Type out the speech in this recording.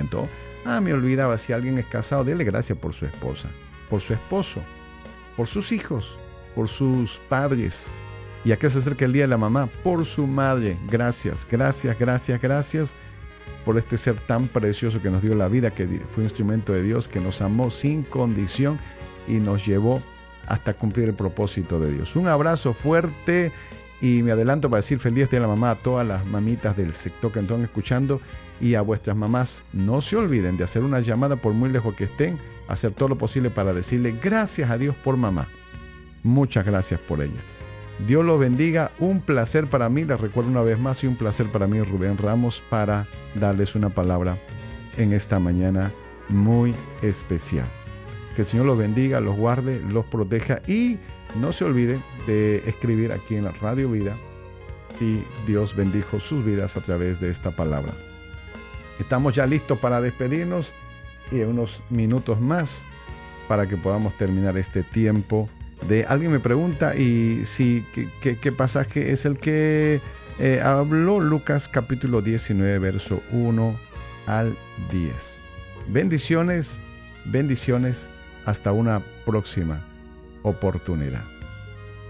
momento. Me olvidaba, si alguien es casado, dele gracias por su esposa, por su esposo, por sus hijos, por sus padres. Y acá se acerca el día de la mamá, por su madre. Gracias, gracias, gracias, gracias por este ser tan precioso que nos dio la vida, que fue un instrumento de Dios, que nos amó sin condición y nos llevó hasta cumplir el propósito de Dios. Un abrazo fuerte y me adelanto para decir feliz día de la mamá a todas las mamitas del sector que están escuchando, y a vuestras mamás, no se olviden de hacer una llamada por muy lejos que estén, hacer todo lo posible para decirle gracias a Dios por mamá. Muchas gracias por ella. Dios los bendiga, un placer para mí, les recuerdo una vez más, y un placer para mí, Rubén Ramos, para darles una palabra en esta mañana muy especial. Que el Señor los bendiga, los guarde, los proteja, y no se olviden de escribir aquí en la Radio Vida, y Dios bendijo sus vidas a través de esta palabra. Estamos ya listos para despedirnos, y en unos minutos más para que podamos terminar este tiempo. Alguien me pregunta, y si ¿qué pasaje es el que habló? Lucas capítulo 19, verso 1 al 10. Bendiciones, bendiciones, hasta una próxima oportunidad.